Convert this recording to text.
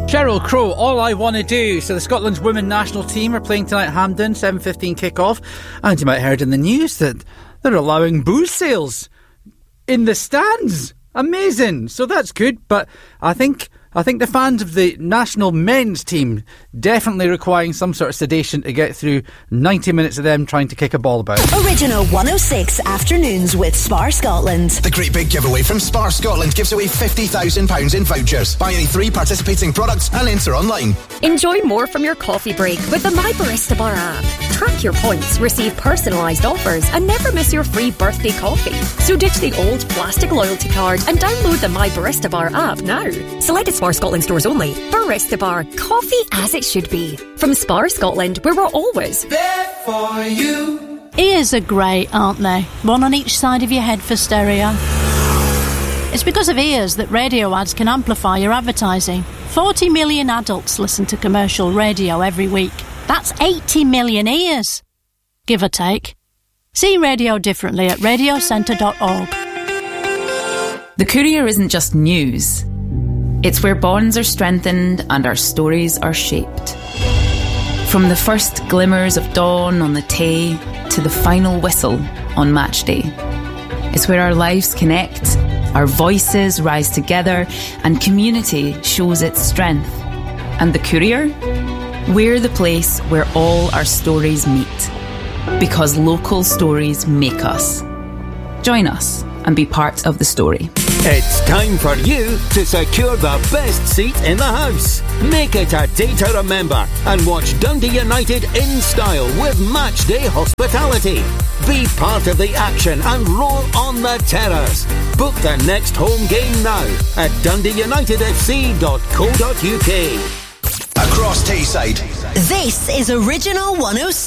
Sheryl Crow, All I Want to Do. So the Scotland's women national team are playing tonight at Hampden, 7:15 kick-off. And you might have heard in the news that they're allowing booze sales in the stands. Amazing. So that's good, but I think the fans of the national men's team definitely requiring some sort of sedation to get through 90 minutes of them trying to kick a ball about. Original 106 Afternoons with Spar Scotland. The great big giveaway from Spar Scotland gives away £50,000 in vouchers. Buy any 3 participating products and enter online. Enjoy more from your coffee break with the My Barista Bar app. Track your points, receive personalised offers and never miss your free birthday coffee. So ditch the old plastic loyalty card and download the My Barista Bar app now. Selected Spar Scotland stores only. Barista Bar, coffee as it should be. From Spar Scotland, where we're always there for you. Ears are great, aren't they? One on each side of your head for stereo. It's because of ears that radio ads can amplify your advertising. 40 million adults listen to commercial radio every week. That's 80 million ears, give or take. See radio differently at radiocentre.org. The Courier isn't just news. It's where bonds are strengthened and our stories are shaped. From the first glimmers of dawn on the Tay to the final whistle on match day. It's where our lives connect, our voices rise together, and community shows its strength. And the Courier? We're the place where all our stories meet. Because local stories make us. Join us and be part of the story. It's time for you to secure the best seat in the house. Make it a day to remember and watch Dundee United in style with Matchday hospitality. Be part of the action and roll on the terrace. Book the next home game now at dundeeunitedfc.co.uk. Across Tayside. This is Original 106.